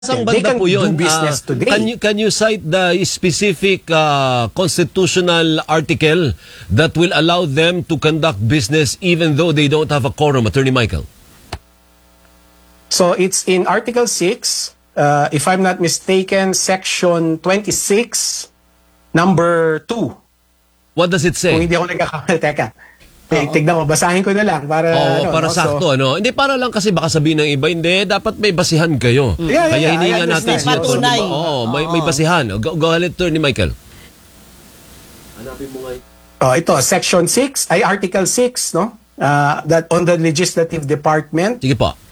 Saan They banda can po yun? do business today. Can you cite the specific constitutional article that will allow them to conduct business even though they don't have a quorum, Attorney Michael? So it's in Article 6, if I'm not mistaken, Section 26, number 2. What does it say? Kung hindi ako nagkakamali, teka. Tignan mo, basahin ko na lang para para sakto, ano? Hindi, para lang kasi baka sabihin ng iba, hindi, dapat may basihan kayo. Kaya hininga natin si Patunay. May basihan. Go ahead, Attorney Michael. Hanapin mo nga. Ito, Section 6, ay Article 6, no? That on the Legislative Department. Sige po.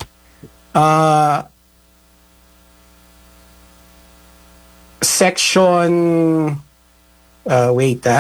Section, wait,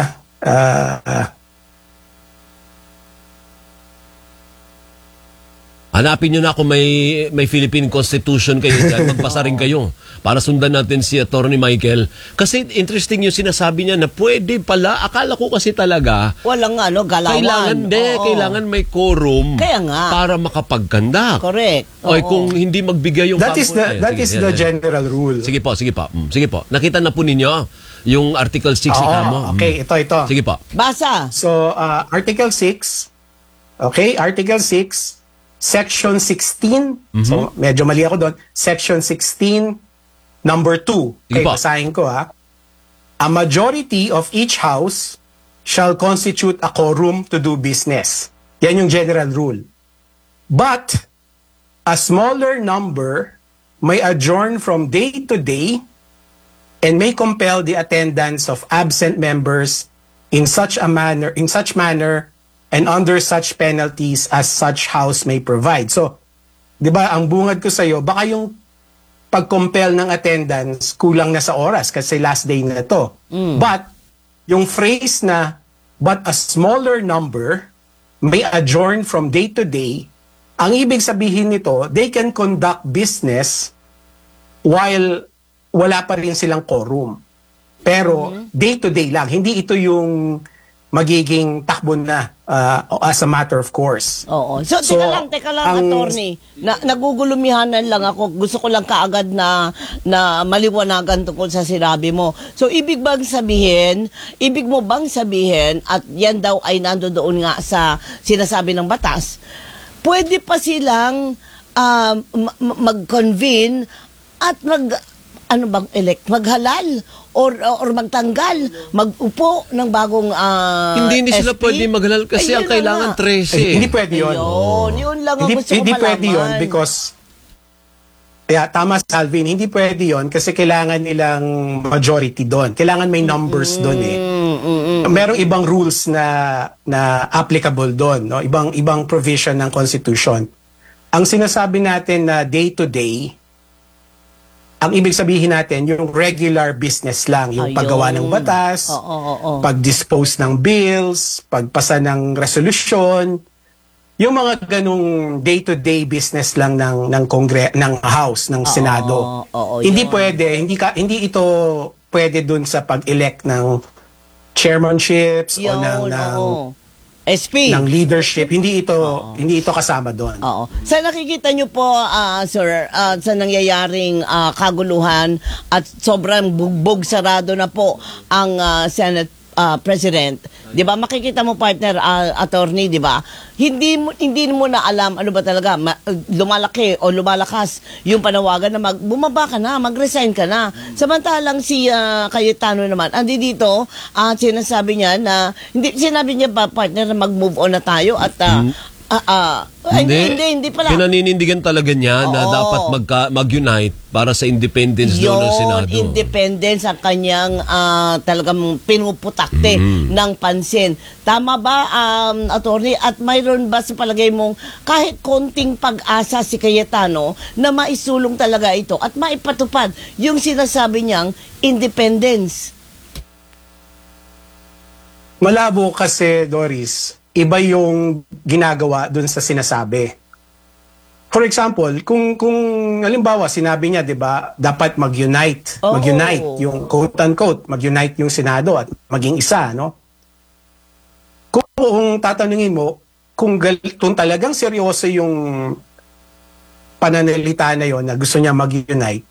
Hanapin nyo na kung may Philippine Constitution kayo dyan, magbasa rin kayo para sundan natin si Attorney Michael. Kasi interesting yung sinasabi niya na pwede pala, akala ko kasi talaga walang galawan. Kailangan may quorum para makapagkandak. Correct. O kung hindi magbigay yung that is the general rule. Sige po. Sige po. Nakita na po ninyo yung Article 6 mo. Okay, ito. Sige po. Basa. So, Article 6, okay, Article 6, Section 16, so medyo mali ako doon, Section 16, number 2. Okay, basahin ko ha. A majority of each house shall constitute a quorum to do business. Yan yung general rule. But, a smaller number may adjourn from day to day and may compel the attendance of absent members in such manner and under such penalties as such house may provide. So, di ba, ang bungad ko sa'yo, baka yung pag-compel ng attendance, kulang na sa oras kasi last day na to. But, yung phrase na, but a smaller number may adjourn from day to day, ang ibig sabihin nito, they can conduct business while wala pa rin silang quorum. Pero, day to day lang. Hindi ito yung magiging takbo na as a matter of course. Oo. So teka lang, attorney. Nagugulumihanan lang ako. Gusto ko lang kaagad na maliwanagan tungkol sa sinabi mo. So, ibig mo bang sabihin, at yan daw ay nandoon nga sa sinasabi ng batas, pwede pa silang mag-convene at maghalal or magtanggal, mag-upo ng bagong Hindi sila SP? pwede maghalal kasi ang kailangan 13. Hindi pwede yun. Yun lang ang gusto ko Hindi malaman. pwede yun because tama Alvin, hindi pwede yun kasi kailangan nilang majority doon. Kailangan may numbers doon eh. Merong ibang rules na applicable doon, no? Ibang provision ng Constitution. Ang sinasabi natin na day to day, ang ibig sabihin natin, yung regular business lang, yung paggawa ng batas, pag-dispose ng bills, pagpasa ng resolusyon, yung mga ganung day-to-day business lang ng House, ng Senado. Hindi pwede, hindi ito pwede dun sa pag-elect ng chairmanships o ng SP. Ng leadership, hindi ito kasama doon. Oo. Sa nakikita nyo po, sir, sa nangyayaring kaguluhan at sobrang bugbog sarado na po ang Senate President, 'di ba? Makikita mo, partner, attorney, 'di ba? Hindi mo na alam ano ba talaga lumalaki o lumalakas yung panawagan na bumaba ka na, mag-resign ka na. Samantalang si Cayetano naman, andi dito, sinasabi niya na sinabi niya ba, partner, na mag-move on na tayo at hindi pala. Pinaninindigan talaga niya na dapat mag-unite para sa independence doon ng Senado. Independence ang kanyang talagang pinuputakte ng pansin. Tama ba, attorney? At mayroon ba sa palagay mong kahit konting pag-asa si Cayetano na maisulong talaga ito at maipatupad yung sinasabi niyang independence? Malabo kasi, Doris, iba yung ginagawa dun sa sinasabi. For example, kung halimbawa sinabi niya, 'di ba, dapat mag-unite, yung quote-unquote, mag-unite yung Senado at maging isa, no? Kung tatanungin mo kung talagang seryoso yung pananalita na yon na gusto niya mag-unite,